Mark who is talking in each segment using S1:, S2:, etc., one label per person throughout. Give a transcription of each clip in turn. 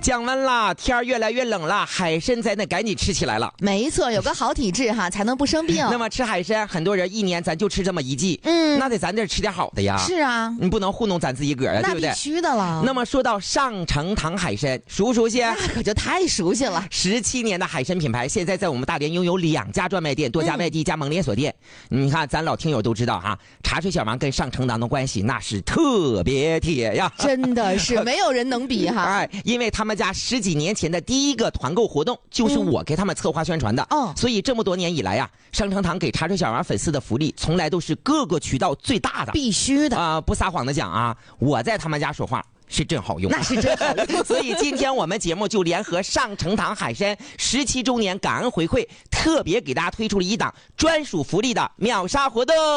S1: 降温了，天儿越来越冷了，海参咱得赶紧吃起来了。
S2: 没错，有个好体质哈，才能不生病。
S1: 那么吃海参，很多人一年咱就吃这么一季，那得咱得吃点好的呀。
S2: 是啊，
S1: 你不能糊弄咱自己个儿啊，对不对？
S2: 那必须的了。
S1: 那么说到上城堂海参，熟不熟悉？
S2: 那可就太熟悉了。
S1: 17年的海参品牌，现在在我们大连拥有2家专卖店，多家外地加盟连锁店。你看，咱老听友都知道哈，茶水小王跟上城堂的关系那是特别铁呀，
S2: 真的是没有人能比哈。
S1: 哎，因为他们家10几年前的第一个团购活动就是我给他们策划宣传的，所以这么多年以来呀，上城堂给茶水小王粉丝的福利从来都是各个渠道最大的，
S2: 必须的
S1: 不撒谎的讲啊，我在他们家说话是真好用，
S2: 那是真好用。
S1: 所以今天我们节目就联合上城堂海参17周年感恩回馈，特别给大家推出了一档专属福利的秒杀活动。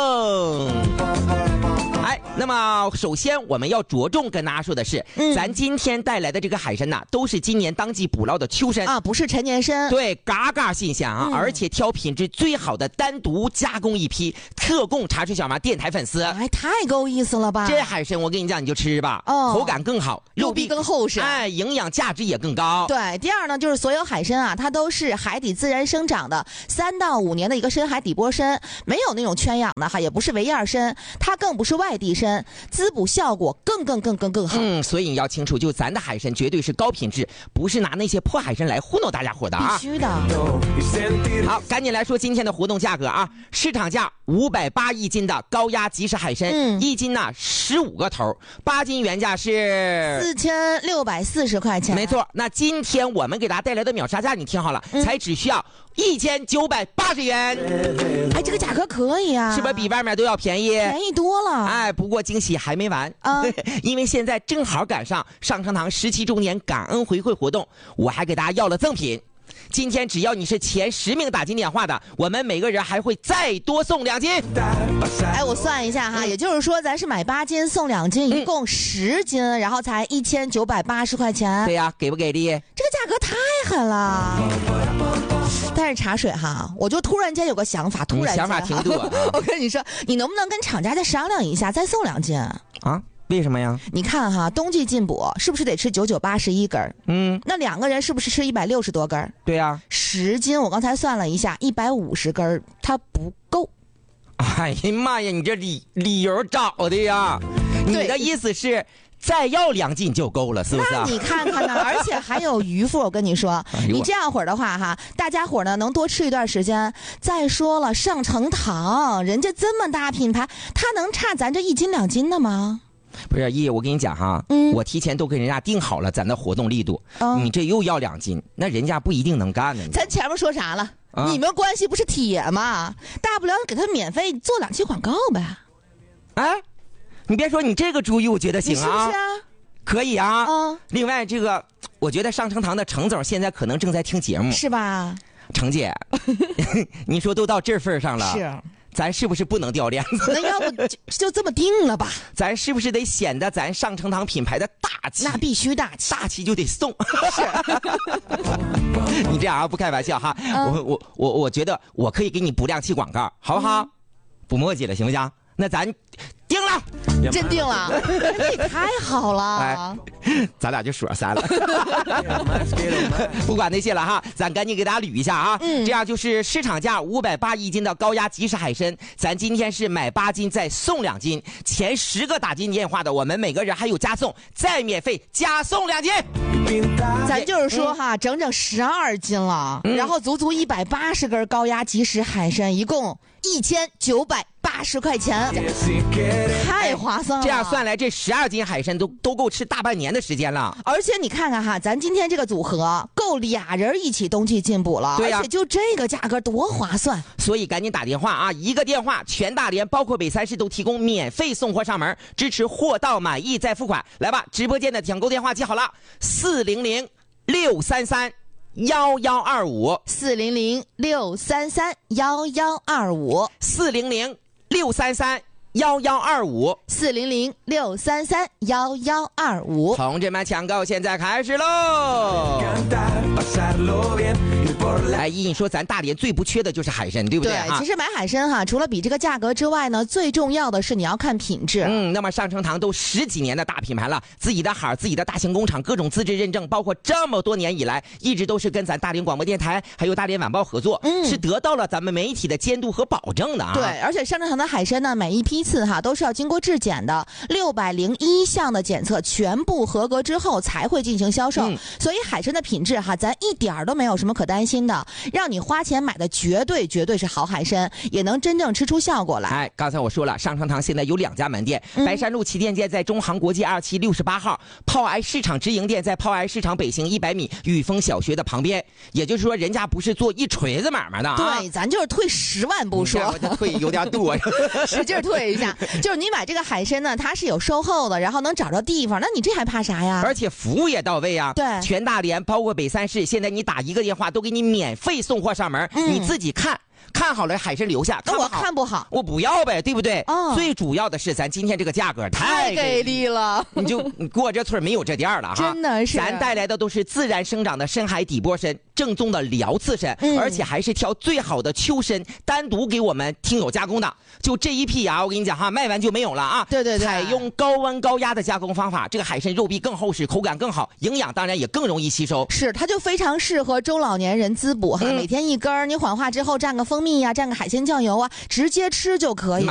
S1: 哎，那么首先我们要着重跟大家说的是，咱今天带来的这个海参呐，都是今年当季捕捞的秋参
S2: 啊，不是陈年参。
S1: 对，嘎嘎新鲜啊，而且挑品质最好的单独加工一批，特供茶水小王电台粉丝。
S2: 哎，太够意思了吧！
S1: 这海参我跟你讲，你就吃吧，口感更好，
S2: 肉壁更厚实，
S1: 哎，营养价值也更高。
S2: 对，第二呢，就是所有海参啊，它都是海底自然生长的，3到5年的一个深海底波参，没有那种圈养的哈，也不是围叶参，它更不是外地参，滋补效果更好。
S1: 所以你要清楚，就咱的海参绝对是高品质，不是拿那些破海参来糊弄大家伙的啊！
S2: 必须的。
S1: 好，赶紧来说今天的活动价格啊！市场价580一斤的高压即食海参，一斤呢15个头，8斤原价是
S2: 4640块钱。
S1: 没错，那今天我们给大家带来的秒杀价，你听好了，才只需要1980元。
S2: 哎，这个价格可以啊，
S1: 是不是比外面都要便宜？
S2: 便宜多了。
S1: 哎，不过惊喜还没完啊，因为现在正好赶上上城堂17周年感恩回馈活动，我还给大家要了赠品。今天只要你是前10名打进电话的，我们每个人还会再多送2斤。
S2: 哎，我算一下哈，也就是说咱是买8斤送2斤，一共10斤，然后才1980块钱。
S1: 对呀，给不给力？
S2: 这个价格太狠了。但是茶水哈，我就突然间有个想法，突然间
S1: 想法挺多。
S2: 我跟你说，你能不能跟厂家再商量一下，再送2斤
S1: 啊？为什么呀？
S2: 你看哈，冬季进补是不是得吃9981根？那2个人是不是吃160多根？
S1: 对呀
S2: ，10斤我刚才算了一下150根，它不够。
S1: 哎呀妈呀，你这理由找的呀？你的意思是再要2斤就够了，是不是？
S2: 那你看看呢，而且还有余富。我跟你说，你这样会儿的话哈，大家伙呢能多吃一段时间。再说了，上城堂人家这么大品牌，他能差咱这1斤2斤的吗？
S1: 不是姨，我跟你讲哈，我提前都跟人家定好了咱的活动力度，你这又要2斤，那人家不一定能干呢。
S2: 咱前面说啥了？你们关系不是铁吗？大不了给他免费做2期广告呗。
S1: 哎，你别说，你这个主意我觉得行啊，
S2: 是不是啊？
S1: 可以啊。另外这个，我觉得上城堂的程总现在可能正在听节目，
S2: 是吧？
S1: 程姐，你说都到这份上了，
S2: 是。
S1: 咱是不是不能掉链子？
S2: 那要不就这么定了吧？
S1: 咱是不是得显得咱上城堂品牌的大气？
S2: 那必须大气，
S1: 大气就得送。你这样啊，不开玩笑哈。我觉得我可以给你补2期广告，好不好？不墨迹了，行不行？那咱定了，
S2: 真定了，这也太好了。
S1: 哎，咱俩就说3了。不管那些了哈，咱赶紧给大家捋一下啊。这样就是市场价580一斤的高压即食海参，咱今天是买8斤再送2斤，前10个打进电话的，我们每个人还有加送，再免费加送2斤。
S2: 咱就是说哈，整整12斤了，然后足足180根高压即食海参，一共1980块钱，太划算了。
S1: 这样算来，这12斤海参都够吃大半年的时间了。
S2: 而且你看看哈，咱今天这个组合够2人一起冬季进补了，
S1: 对呀，
S2: 而且就这个价格多划算。
S1: 所以赶紧打电话啊！一个电话，全大连包括北3市都提供免费送货上门，支持货到满意再付款。来吧，直播间的抢购电话记好了：400-633-1125，400-633-1125，400-633-1125。
S2: 400-633-1125，
S1: 同志们抢购现在开始喽！哎，依你说咱大连最不缺的就是海参，对不对？
S2: 对，其实买海参哈，除了比这个价格之外呢，最重要的是你要看品质。
S1: 那么上城堂都10几年的大品牌了，自己的海，自己的大型工厂，各种资质认证，包括这么多年以来，一直都是跟咱大连广播电台还有大连晚报合作，是得到了咱们媒体的监督和保证的啊。
S2: 对，而且上城堂的海参呢，每一批次哈都是要经过质检的，601项的检测全部合格之后才会进行销售。所以海参的品质哈，咱一点都没有什么可担心的，让你花钱买的绝对是好海参，也能真正吃出效果来。
S1: 哎，刚才我说了，上城堂现在有2家门店，白山路旗舰店在中航国际2期68号，炮癌市场直营店在炮癌市场北行100米裕丰小学的旁边。也就是说，人家不是做一锤子买卖的啊。
S2: 对，咱就是退10万不说，
S1: 我这退有点多，
S2: 使劲退一下。就是你买这个海参呢，它是有售后的，然后能找着地方，那你这还怕啥呀？
S1: 而且服务也到位啊。
S2: 对，
S1: 全大连包括北3市，现在你打一个电话都给你免费送货上门，你自己看好了海参留下，
S2: 那我看不好，
S1: 我不要呗，对不对？最主要的是咱今天这个价格太
S2: 给力了，
S1: 你过这村没有这店了哈。
S2: 真的是，
S1: 咱带来的都是自然生长的深海底波参，正宗的辽刺参，而且还是挑最好的秋参，单独给我们听友加工的。就这一批啊，我跟你讲哈，卖完就没有了啊。
S2: 对，
S1: 采用高温高压的加工方法，这个海参肉壁更厚实，口感更好，营养当然也更容易吸收。
S2: 是，它就非常适合中老年人滋补哈，每天一根，你缓化之后蘸个蜂蜜呀，蘸个海鲜酱油啊，直接吃就可以。